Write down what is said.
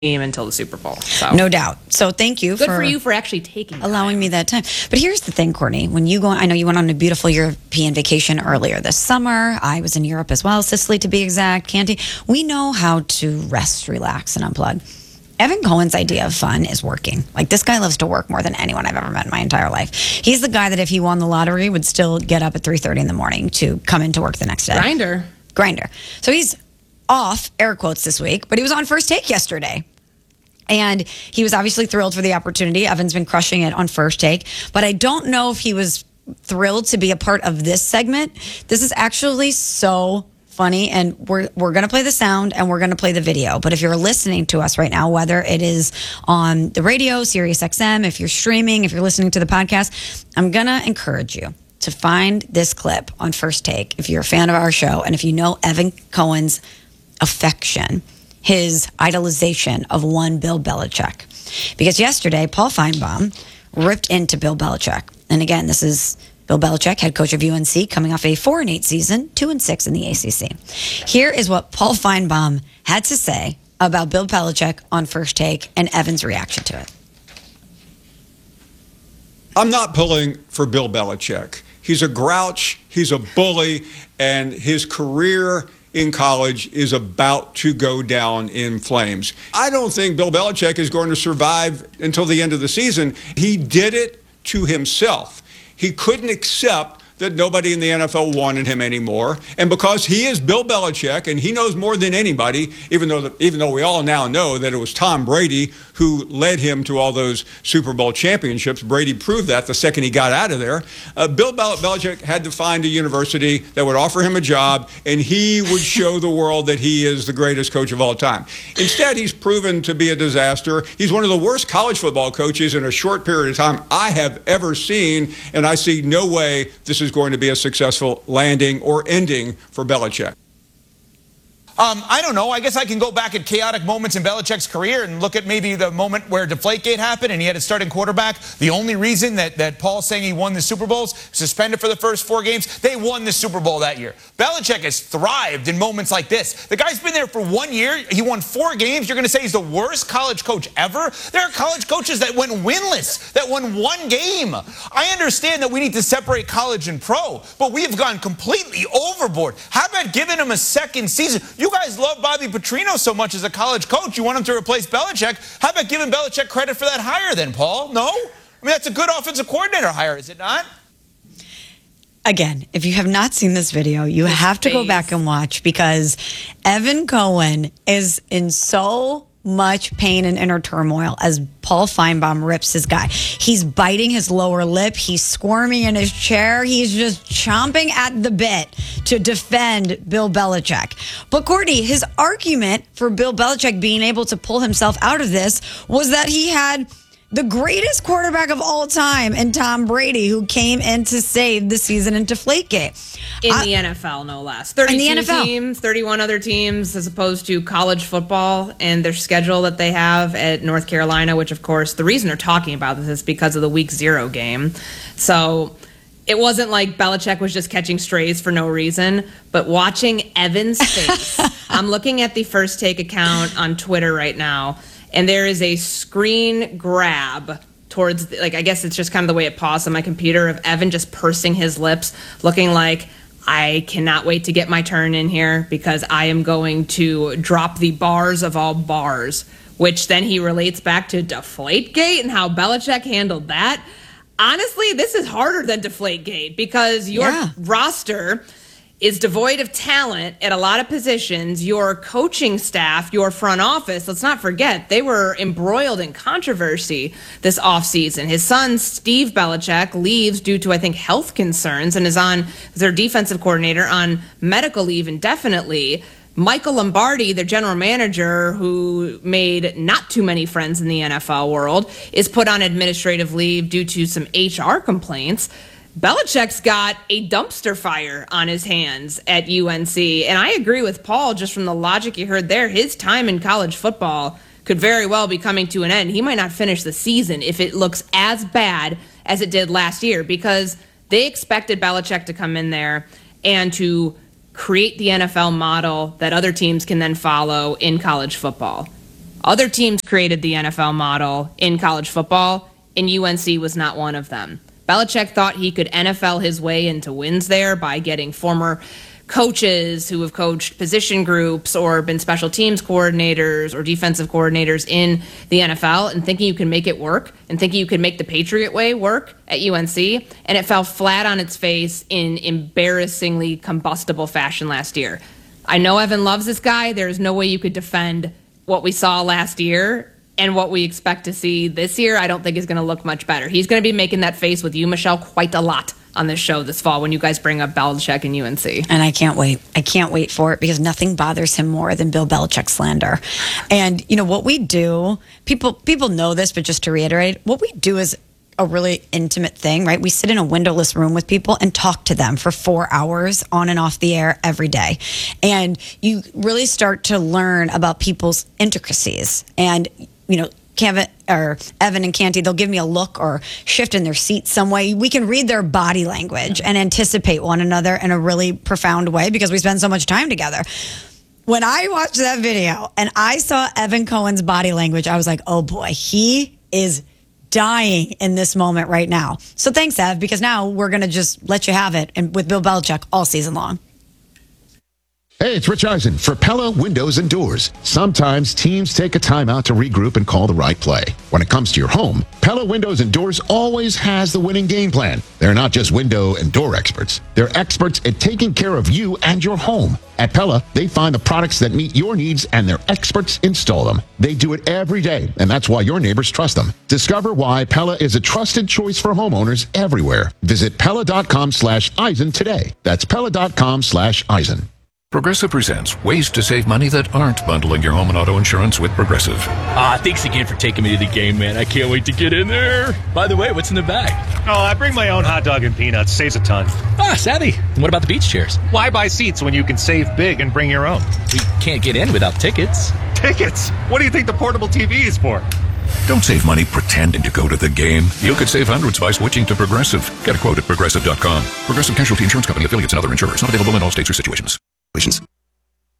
until the Super Bowl. So. No doubt. So thank you. Good for you for actually taking allowing me that time. But here's the thing, Courtney. When you go, I know you went on a beautiful European vacation earlier this summer. I was in Europe as well, Sicily to be exact, Canty. We know how to rest, relax, and unplug. Evan Cohen's idea of fun is working. Like, this guy loves to work more than anyone I've ever met in my entire life. He's the guy that if he won the lottery would still get up at 3:30 in the morning to come into work the next day. Grinder. So he's off, air quotes, this week, but he was on First Take yesterday. And he was obviously thrilled for the opportunity. Evan's been crushing it on First Take. But I don't know if he was thrilled to be a part of this segment. This is actually so funny. And we're going to play the sound and we're going to play the video. But if you're listening to us right now, whether it is on the radio, Sirius XM, if you're streaming, if you're listening to the podcast, I'm going to encourage you to find this clip on First Take if you're a fan of our show and if you know Evan Cohen's affection, his idolization of one Bill Belichick. Because yesterday, Paul Feinbaum ripped into Bill Belichick. And again, this is Bill Belichick, head coach of UNC, coming off a 4-8 season, 2-6 in the ACC. Here is what Paul Feinbaum had to say about Bill Belichick on First Take and Evan's reaction to it. I'm not pulling for Bill Belichick. He's a grouch, he's a bully, and his career in college is about to go down in flames. I don't think Bill Belichick is going to survive until the end of the season. He did it to himself. He couldn't accept that nobody in the NFL wanted him anymore. And because he is Bill Belichick and he knows more than anybody, even though we all now know that it was Tom Brady who led him to all those Super Bowl championships. Brady proved that the second he got out of there. Bill Belichick had to find a university that would offer him a job, and he would show the world that he is the greatest coach of all time. Instead, he's proven to be a disaster. He's one of the worst college football coaches in a short period of time I have ever seen, and I see no way this is going to be a successful landing or ending for Belichick. I don't know. I guess I can go back at chaotic moments in Belichick's career and look at maybe the moment where Deflategate happened and he had a starting quarterback. The only reason that Paul's saying he won the Super Bowls, suspended for the first 4 games, they won the Super Bowl that year. Belichick has thrived in moments like this. The guy's been there for 1 year. He won 4 games. You're going to say he's the worst college coach ever? There are college coaches that went winless, that won 1 game. I understand that we need to separate college and pro, but we have gone completely overboard. How about giving him a second season? You guys love Bobby Petrino so much as a college coach. You want him to replace Belichick. How about giving Belichick credit for that hire then, Paul? No? I mean, that's a good offensive coordinator hire, is it not? Again, if you have not seen this video, you have to go back and watch because Evan Cohen is in so much pain and inner turmoil as Paul Feinbaum rips his guy. He's biting his lower lip. He's squirming in his chair. He's just chomping at the bit to defend Bill Belichick. But Courtney, his argument for Bill Belichick being able to pull himself out of this was that he had the greatest quarterback of all time in Tom Brady, who came in to save the season in Deflategate. In the NFL, no less. 32 teams, 31 other teams, as opposed to college football and their schedule that they have at North Carolina, which, of course, the reason they're talking about this is because of the Week 0 game. So it wasn't like Belichick was just catching strays for no reason, but watching Evan's face, I'm looking at the First Take account on Twitter right now, and there is a screen grab towards, like, I guess it's just kind of the way it paused on my computer of Evan just pursing his lips, looking like, I cannot wait to get my turn in here because I am going to drop the bars of all bars, which then he relates back to Deflategate and how Belichick handled that. Honestly, this is harder than Deflategate because your roster is devoid of talent at a lot of positions. Your coaching staff, your front office, let's not forget, they were embroiled in controversy this offseason. His son, Steve Belichick, leaves due to, I think, health concerns and is on their defensive coordinator on medical leave indefinitely. Michael Lombardi, their general manager, who made not too many friends in the NFL world, is put on administrative leave due to some HR complaints. Belichick's got a dumpster fire on his hands at UNC. And I agree with Paul, just from the logic you heard there. His time in college football could very well be coming to an end. He might not finish the season if it looks as bad as it did last year, because they expected Belichick to come in there and to create the NFL model that other teams can then follow in college football. Other teams created the NFL model in college football, and UNC was not one of them. Belichick thought he could NFL his way into wins there by getting former coaches who have coached position groups or been special teams coordinators or defensive coordinators in the NFL and thinking you can make it work and thinking you could make the Patriot way work at UNC. And it fell flat on its face in embarrassingly combustible fashion last year. I know Evan loves this guy. There's no way you could defend what we saw last year, and what we expect to see this year, I don't think is going to look much better. He's going to be making that face with you, Michelle, quite a lot on this show this fall when you guys bring up Belichick and UNC. And I can't wait. I can't wait for it because nothing bothers him more than Bill Belichick slander. And, you know, what we do, people know this, but just to reiterate, what we do is a really intimate thing, right? We sit in a windowless room with people and talk to them for 4 hours on and off the air every day. And you really start to learn about people's intricacies. And, you know, Evan and Canty, they'll give me a look or shift in their seat some way. We can read their body language and anticipate one another in a really profound way because we spend so much time together. When I watched that video and I saw Evan Cohen's body language, I was like, oh boy, he is dying in this moment right now. So thanks, Ev, because now we're going to just let you have it and with Bill Belichick all season long. Hey, it's Rich Eisen for Pella Windows and Doors. Sometimes teams take a timeout to regroup and call the right play. When it comes to your home, Pella Windows and Doors always has the winning game plan. They're not just window and door experts. They're experts at taking care of you and your home. At Pella, they find the products that meet your needs and their experts install them. They do it every day, and that's why your neighbors trust them. Discover why Pella is a trusted choice for homeowners everywhere. Visit Pella.com/Eisen today. That's Pella.com/Eisen. Progressive presents ways to save money that aren't bundling your home and auto insurance with Progressive. Thanks again for taking me to the game, man. I can't wait to get in there. By the way, what's in the bag? Oh, I bring my own hot dog and peanuts. Saves a ton. Savvy. And what about the beach chairs? Why buy seats when you can save big and bring your own? We can't get in without tickets. Tickets? What do you think the portable TV is for? Don't save money pretending to go to the game. You could save hundreds by switching to Progressive. Get a quote at Progressive.com. Progressive Casualty Insurance Company, affiliates, and other insurers. Not available in all states or situations.